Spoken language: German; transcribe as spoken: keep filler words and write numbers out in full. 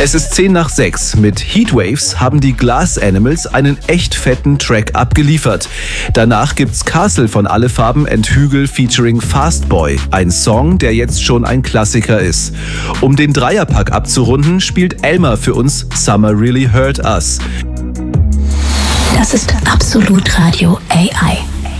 Es ist zehn nach sechs. Mit Heatwaves haben die Glass Animals einen echt fetten Track abgeliefert. Danach gibt's Castle von Alle Farben and Hügel featuring Fastboy. Ein Song, der jetzt schon ein Klassiker ist. Um den Dreierpack abzurunden, spielt Elmar für uns Summer Really Hurt Us. Das ist Absolut Radio A I.